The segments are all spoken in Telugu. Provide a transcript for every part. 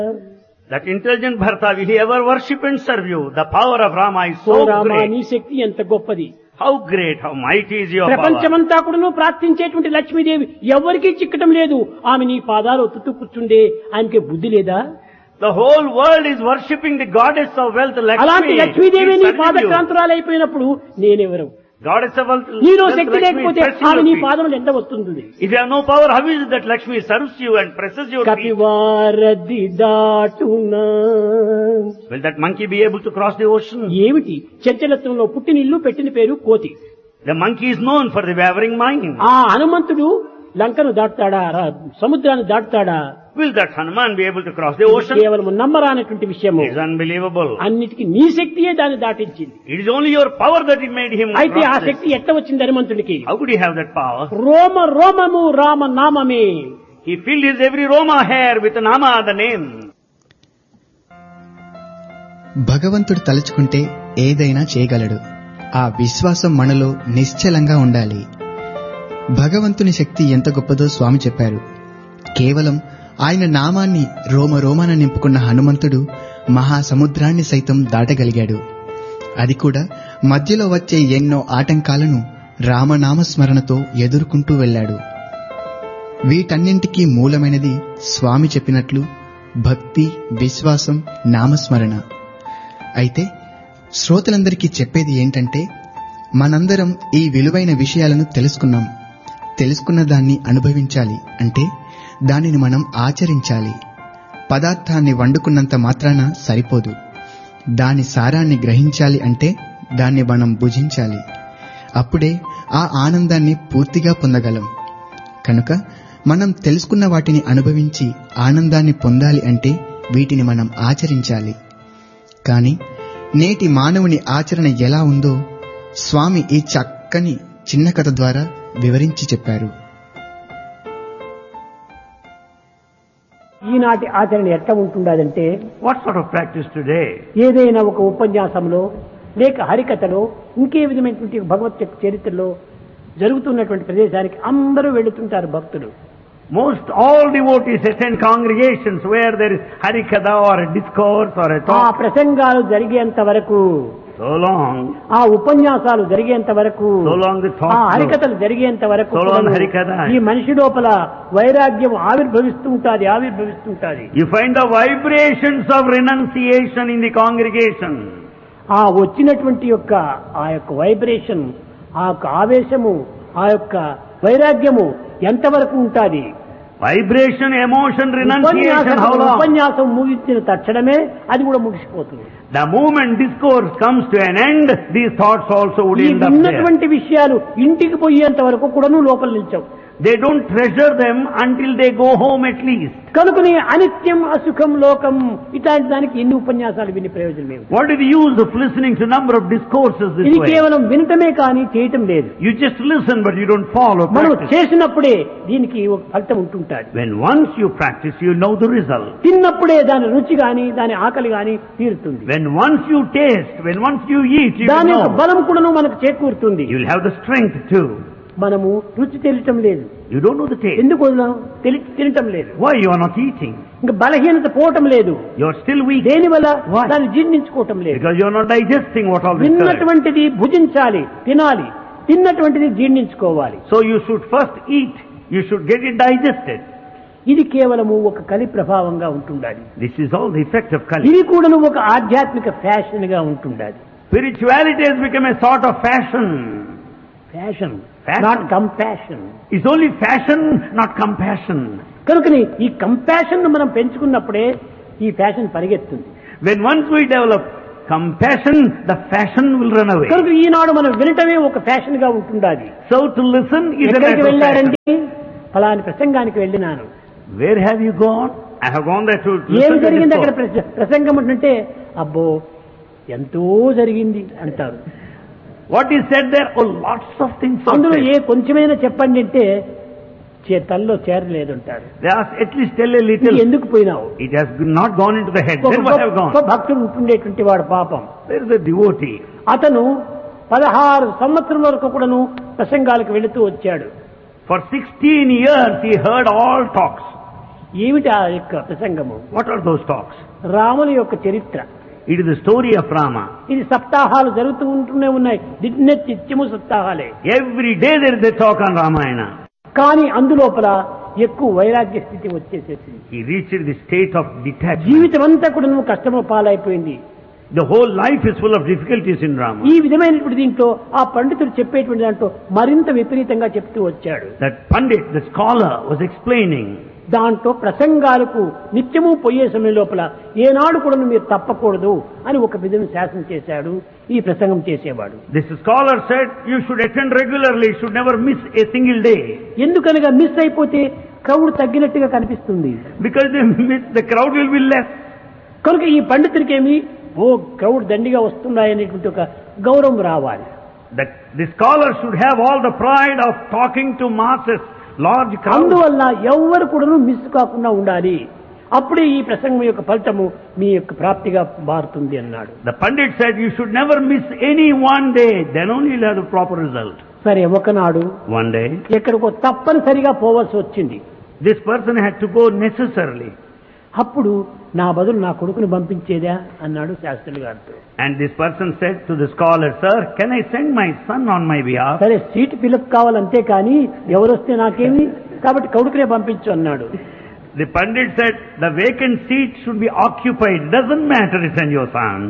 That intelligent Bharata, will he ever worship and serve you? The power of Rama is so Rama నీ great. శక్తి ఎంత గొప్పది. How great, how mighty is your power. ప్రపంచమంతా కూడాను ప్రార్థించేటువంటి లక్ష్మీదేవి ఎవరికీ చిక్కటం లేదు. ఆమె నీ పాదాలు ఒత్తుతూ కూర్చుండే ఆమెకి బుద్ధి లేదా? The whole world is worshipping the goddess of wealth, అలాంటి Lakshmi. లక్ష్మీదేవి నీ She is serving you. పాదక్రాంతురాలు అయిపోయినప్పుడు నేనెవరు? Goddess of wealth, నీలో wealth, శక్తి Lakshmi is లేకపోతే pressing ఆమె your నీ feet. పాదములు ఎంత వస్తుంది? If you have no power, how is it that Lakshmi serves you and presses your feet? కపివారది దాటునా. Will that monkey be able to cross the ocean? ఏమిటి చంచలత్వంలో పుట్టిన ఇల్లు పెట్టిన పేరు కోతి. The monkey is known for the wavering mind. ఆ హనుమంతుడు లంకను దాటుతాడా? సముద్రాన్ని దాటుతాడా? Will that Hanuman be able to cross the ocean? కేవలం నమ్మరానటువంటి విషయము. It is unbelievable. అన్నిటికీ నీ శక్తియే దాన్ని దాటించింది. It is only your power that it made him అయితే ఆ cross this. శక్తి ఎట్ట వచ్చింది హనుమంతుడికి? How could he have that power? రోమ రోమము రామ నామమే. He filled his every Roma hair with Nama, the name. భగవంతుడు తలుచుకుంటే ఏదైనా చేయగలడు. ఆ విశ్వాసం మనలో నిశ్చలంగా ఉండాలి. భగవంతుని శక్తి ఎంత గొప్పదో స్వామి చెప్పారు. కేవలం ఆయన నామాన్ని రోమరోమాన నింపుకున్న హనుమంతుడు మహాసముద్రాన్ని సైతం దాటగలిగాడు. అది కూడా మధ్యలో వచ్చే ఎన్నో ఆటంకాలను రామనామస్మరణతో ఎదుర్కొంటూ వెళ్ళాడు. వీటన్నింటికీ మూలమైనది స్వామి చెప్పినట్లు భక్తి, విశ్వాసం, నామస్మరణ. అయితే శ్రోతలందరికీ చెప్పేది ఏంటంటే, మనందరం ఈ విలువైన విషయాలను తెలుసుకున్నాం. తెలుసుకున్న దాన్ని అనుభవించాలి అంటే దానిని మనం ఆచరించాలి. పదార్థాన్ని వండుకున్నంత మాత్రాన సరిపోదు. దాని సారాన్ని గ్రహించాలి అంటే దాన్ని మనం భుజించాలి. అప్పుడే ఆ ఆనందాన్ని పూర్తిగా పొందగలం. కనుక మనం తెలుసుకున్న వాటిని అనుభవించి ఆనందాన్ని పొందాలి అంటే వీటిని మనం ఆచరించాలి. కానీ నేటి మానవుని ఆచరణ ఎలా ఉందో స్వామి ఈ చక్కని చిన్న కథ ద్వారా వివరించి చెప్పారు. ఈనాటి ఆచరణ ఎట్లా ఉంటుండదంటే, What sort of practice today? ఏదైనా ఒక ఉపన్యాసంలో లేక హరికథలో ఇంకే విధమైనటువంటి భగవత్ చరిత్రలో జరుగుతున్నటువంటి ప్రదేశానికి అందరూ వెళుతుంటారు భక్తులు. Most all devotees attend congregations where there is harikatha or a discourse or a ఆ talk. ప్రసంగాలు జరిగేంత వరకు, So long, ఆ ఉపన్యాసాలు జరిగేంత వరకు, so long the ఆ talk. హరికథలు జరిగేంత వరకు So long కూడాను హరికథ. ఈ మనిషి లోపల వైరాగ్యం ఆవిర్భవిస్తుంటాది. You find the vibrations of renunciation in the congregation. ఆ వచ్చినటువంటి యొక్క ఆ యొక్క వైబ్రేషన్, ఆ యొక్క ఆవేశము, ఆ యొక్క వైరాగ్యము ఎంతవరకు ఉంటాది? Vibration, emotion, renunciation, how long? ఉపన్యాసం ముగించిన తక్షణమే అది కూడా ముగిసిపోతుంది. The moment discourse comes to an end, these thoughts also would ఈ end up there. ఉన్నటువంటి విషయాలు ఇంటికి పోయేంత వరకు కూడాను లోపల నిల్చావు. They don't treasure them until they go home at least. కనుకనే అనిత్యం అసుఖం లోకం ఇట్లాంటి దానికి ఎన్ని ఉపన్యాసాలు విని ప్రయోజనం ఏమి? What is the use of listening to number of discourses this ఇది way? కేవలం వినటమే కానీ చేయటం లేదు. You just listen but you don't follow. మనం Practice. చేసినప్పుడే దీనికి ఒక ఫలితం ఉంటుంటాది. When once you practice, you know the result. తిన్నప్పుడే దాని రుచి గాని దాని ఆకలి గాని తీరుతుంది. When once you taste, when once you eat, you దాని యొక్క know. బలం కూడాను మనకు చేకూరుతుంది. You will have the strength too. మనము రుచి తెలియటం లేదు. You don't know the taste. ఎందుకు తినటం లేదు? Why you are not eating? ఇంకా బలహీనత పోవటం లేదు. You are still weak. దేని వల్ల? Why? దాన్ని జీర్ణించుకోవటం లేదు. Because you are not digesting what all this correct. తిన్నటువంటిది భుజించాలి, తినాలి. తిన్నటువంటిది జీర్ణించుకోవాలి. So you should first eat. You should get it digested. ఇది కేవలము ఒక కలి ప్రభావంగా ఉంటుండాలి. This is all the effect of Kali. ఇది కూడా ఒక ఆధ్యాత్మిక ఫ్యాషన్ గా ఉంటుండాలి. Spirituality has become a sort of fashion. Fashion, Fashion. Not compassion. It's only fashion, not compassion. కనుకని ఈ కంపాషన్ ను మనం పెంచుకున్నప్పుడే ఈ fashion పరిగెత్తుంది. When once we develop compassion, the fashion will run away. కనుక ఈనాడు మనం వినటమే ఒక ఫ్యాషన్ గా ఉంటుండాలి. So to listen is a ఎక్కడికి matter of fashion. వెళ్ళారండి? ఫలాని ప్రసంగానికి వెళ్ళినాను. Where have you gone? I have gone there to ఏమి listen to జరిగింది అక్కడ discourse. ప్రసంగం అంటే, అబ్బో ఎంతో జరిగింది అంటారు. What is said there? Oh, lots of things are అందులో said. ఏ కొంచెమైనా చెప్పండి అంటే తల్లో చేరలేదంటారు. They ask, at least tell a little. ఎందుకు పోయినావు? It has not gone into the head. Then what have గొప్ప gone? భక్తుడు ఉంటుండేటువంటి వాడు పాపం. There is a devotee. అతను 16 సంవత్సరం వరకు కూడాను ప్రసంగాలకు వెళుతూ వచ్చాడు. For 16 years he heard all talks. ఏమిటి ఆ యొక్క ప్రసంగము? What are those talks? రాముని యొక్క చరిత్ర. It is the story of Rama. ఇది సప్తాహాలు జరుగుతూ ఉంటూనే ఉన్నాయి. నిత్యము సప్తాహాలే. Every day there is a talk on Ramayana. కానీ అందులోపల ఎక్కువ వైరాగ్య స్థితి వచ్చేసేసింది. He reached the state of detachment. జీవితం అంతా కూడా నువ్వు కష్టము పాలైపోయింది. The whole life is full of difficulties in Rama. ఈ విధమైనటువంటి దీంట్లో ఆ పండితుడు చెప్పేటువంటి దాంట్లో మరింత విపరీతంగా చెప్తూ వచ్చాడు. That Pandit, the scholar, was explaining. దాంట్లో ప్రసంగాలకు నిత్యము పోయే సమయం లోపల ఏనాడు కూడా మీరు తప్పకూడదు అని ఒక విధంగా శాసనం చేశాడు ఈ ప్రసంగం చేసేవాడు. This scholar said you should attend regularly, you should never miss a single day. ఎందుకనగా మిస్ అయిపోతే క్రౌడ్ తగ్గినట్టుగా కనిపిస్తుంది. Because they miss, the crowd will be less. కనుక ఈ పండితుడికేమి క్రౌడ్ దండిగా వస్తున్నాయనేటువంటి ఒక గౌరవం రావాలి. That the scholar should have all the pride of talking to masses, large crowds. అందువల్ల ఎవరు కూడా మిస్ కాకుండా ఉండాలి. అప్పుడే ఈ ప్రసంగం యొక్క ఫలితము మీ యొక్క ప్రాప్తిగా మారుతుంది అన్నాడు. The Pandit said you should never miss any one day, then only you'll have the proper result. సరే, ఒకనాడు One day, ఎక్కడికో తప్పనిసరిగా పోవాల్సి వచ్చింది. this person had to go necessarily. అప్పుడు నా బదులు నా కొడుకుని పంపించేదా అన్నాడు శాస్త్రులు గారితో. And this person said to the scholar, sir, can I send my son on my behalf? సరే, సీటు ఫిలప్ కావాలంతే కానీ ఎవరొస్తే నాకేమి, కాబట్టి కొడుకునే పంపించు అన్నాడు. The Pandit said the vacant seat should be occupied. Doesn't matter, send your son.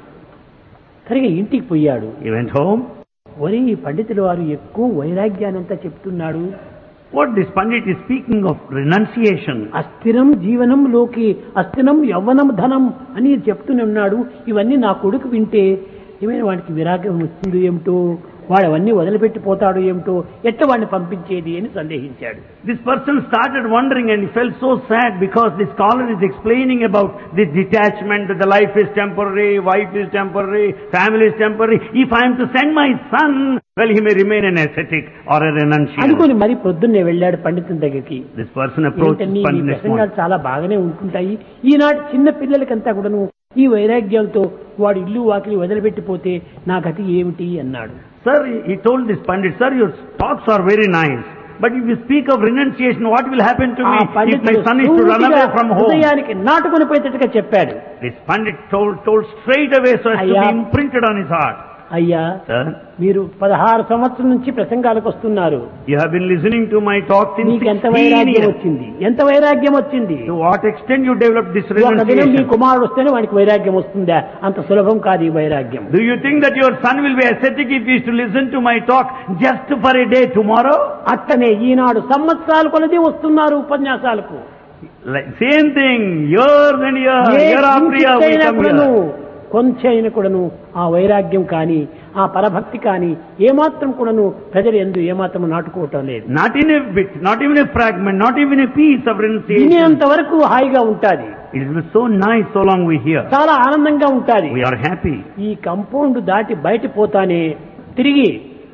సరిగా ఇంటికి పోయాడు. He went home. ఒరే, ఈ పండితుల వారు ఎక్కువ వైరాగ్యాన్ని అంతా చెప్తున్నాడు. What this Pandit is speaking of renunciation. అస్థిరం జీవనంలోకి అస్థిరం యవ్వనం ధనం అని చెప్తూనే ఉన్నాడు. ఇవన్నీ నా కొడుకు వింటే ఏమైనా వాడికి విరాగం వస్తుంది ఏమిటో, వాడు అవన్నీ వదిలిపెట్టిపోతాడు ఏమిటో, ఎట్ట వాడిని పంపించేది అని సందేహించాడు. This person started wondering and he felt so sad because the scholar is explaining about this detachment, that the life is temporary, wife is temporary, family is temporary. If I am to send my son, well, he may remain an ascetic or a renunciant. అనుకుని మరి పొద్దున్నే వెళ్ళాడు పండితుని దగ్గరికి. This person approached ఈ Pandit. ప్రసంగాలు చాలా బాగానే ఉంటుంటాయి. ఈనాటి చిన్న పిల్లలకంతా కూడాను ఈ వైరాగ్యాలతో వాడు ఇల్లు వాకిలి వదిలిపెట్టిపోతే నా గతి ఏమిటి అన్నాడు. Sir, he told this Pandit, sir, your talks are very nice. But if you speak of renunciation, what will happen to me if my son is to run away from home? హృదయానికి నాటుకొని పోయేటట్టుగా చెప్పాడు. This Pandit told straight away so as to be imprinted on his heart. అయ్యా, మీరు 16 సంవత్సరం నుంచి ప్రసంగాలకు వస్తున్నారు. You have been listening to my talk since 16 years. ఎంత వైరాగ్యం వచ్చింది, ఎంత వైరాగ్యం వచ్చింది. To what extent you developed this ఒక దినం మీ renunciation? కుమారుడు వస్తేనే వాడికి వైరాగ్యం వస్తుందా? అంత సులభం కాదు ఈ వైరాగ్యం. Do you think that your son will be ascetic if he is to listen to my talk just for a day tomorrow? అట్టనే ఈనాడు సంవత్సరాలు కొలది వస్తున్నారు ఉపన్యాసాలకు. Like, same thing, years and year after year we come here. కొంచెం కూడాను ఆ వైరాగ్యం కానీ ఆ పరభక్తి కానీ ఏమాత్రం కూడాను ప్రజలు ఎందు ఏమాత్రం నాటుకోవటం లేదు. Not in a bit, not even a fragment, not even a piece of renunciation. వినేంత వరకు హాయిగా ఉంటాది. It is so nice so long we hear. చాలా ఆనందంగా ఉంటాది. We are happy. ఈ కంపౌండ్ దాటి బయట పోతానే తిరిగి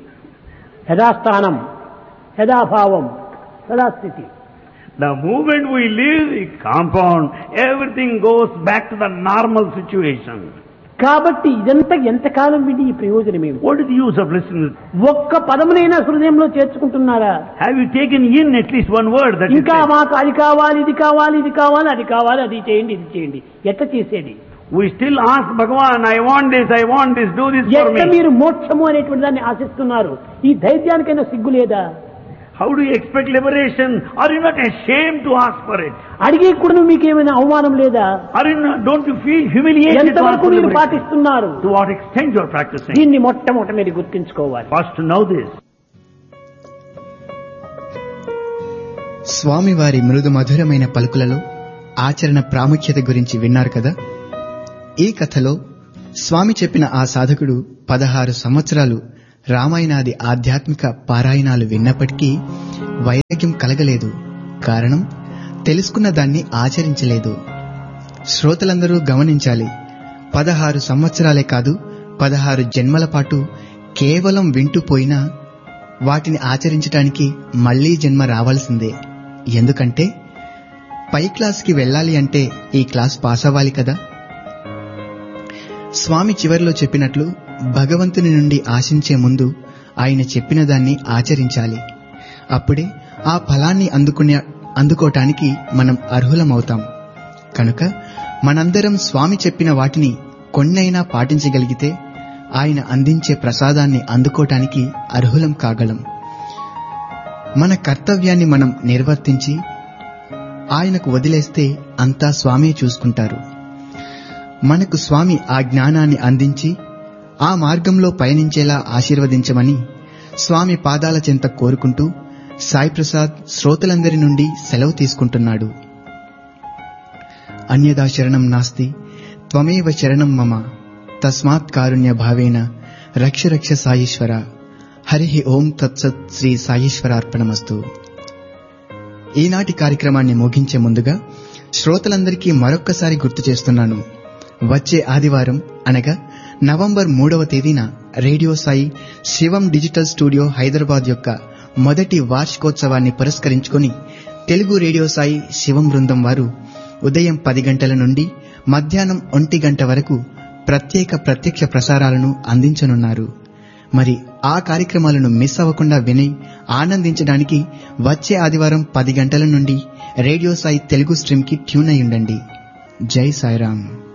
యథాస్థానం, యథాభావం, యథాస్థితి. The moment we leave the compound, everything goes back to the normal situation. కాబట్టి ఇదంతా ఎంతకాలం విని ఈ ప్రయోజనం ఏమి? What is the use of listening? ఒక్క పదమునైనా హృదయంలో చేర్చుకుంటున్నారా? Have you taken in at least one word that is ఇంకా మాకు అది కావాలి, ఇది కావాలి, ఇది కావాలి, అది కావాలి, అది చేయండి, ఇది చేయండి. ఎట్ట చేసేది? We still ask Bhagavan, I want this, do this for ఎట్ట me. మీరు మోక్షము అనేటువంటి దాన్ని ఆశిస్తున్నారు? ఈ ధైర్యానికైనా సిగ్గు లేదా? How do you expect liberation? Are you not ashamed to ask for it? అడిగే కూడా మీకేమైనా అవమానం లేదా? Don't you feel humiliated to ask ఎంతవరకు for మీరు liberation? పాటిస్తున్నారు? To what extent you are practicing? దీన్ని మొట్టమొదట మీరు గుర్తించుకోవాలి. First to know this. స్వామివారి మృదు మధురమైన పలుకులలో ఆచరణ ప్రాముఖ్యత గురించి విన్నారు కదా. ఈ కథలో స్వామి చెప్పిన ఆ సాధకుడు 16 సంవత్సరాలు రామాయణాది ఆధ్యాత్మిక పారాయణాలు విన్నప్పటికీ వైరాగ్యం కలగలేదు. కారణం తెలుసుకున్న దాన్ని ఆచరించలేదు. శ్రోతలందరూ గమనించాలి. 16 సంవత్సరాలే కాదు, 16 జన్మల పాటు కేవలం వింటూ పోయినా వాటిని ఆచరించటానికి మళ్లీ జన్మ రావాల్సిందే. ఎందుకంటే పై క్లాస్కి వెళ్ళాలి అంటే ఈ క్లాస్ పాస్ అవ్వాలి కదా. స్వామి చివరిలో చెప్పినట్లు భగవంతుని నుండి ఆశించే ముందు ఆయన చెప్పిన దాన్ని ఆచరించాలి. అప్పుడే ఆ ఫలాన్ని అందుకోటానికి మనం అర్హులమవుతాం. కనుక మనందరం స్వామి చెప్పిన వాటిని కొన్నైనా పాటించగలిగితే ఆయన అందించే ప్రసాదాన్ని అందుకోటానికి అర్హులం కాగలం. మన కర్తవ్యాన్ని మనం నిర్వర్తించి ఆయనకు వదిలేస్తే అంతా స్వామే చూసుకుంటారు. మనకు స్వామి ఆ జ్ఞానాన్ని అందించి ఆ మార్గంలో పయనించేలా ఆశీర్వదించమని స్వామి పాదాల చెంత కోరుకుంటూ సాయి ప్రసాద్ శ్రోతలందరి నుండి సెలవు తీసుకుంటున్నాడు. అన్యదా శరణం నాస్తి త్వమేవ శరణం మమ తస్మాత్ కారుణ్య భావేన రక్ష రక్ష సాయీశ్వర. హరి ఓం తత్సత్. శ్రీ సాయీశ్వరార్పణమస్తు. ఈనాటి కార్యక్రమాన్ని ముగించే ముందుగా శ్రోతలందరికీ మరొక్కసారి గుర్తు చేస్తున్నాను. వచ్చే ఆదివారం అనగా నవంబర్ 3వ తేదీన రేడియో సాయి శివం డిజిటల్ స్టూడియో హైదరాబాద్ యొక్క మొదటి వార్షికోత్సవాన్ని పురస్కరించుకుని తెలుగు రేడియో సాయి శివం బృందం వారు ఉదయం 10 గంటల నుండి మధ్యాహ్నం 1 గంట వరకు ప్రత్యక్ష ప్రసారాలను అందించనున్నారు. మరి ఆ కార్యక్రమాలను మిస్ అవ్వకుండా విని ఆనందించడానికి వచ్చే ఆదివారం 10 గంటల నుండి రేడియో సాయి తెలుగు స్ట్రీమ్ కి ట్యూన్ అయి ఉండండి. జై సాయిరాం.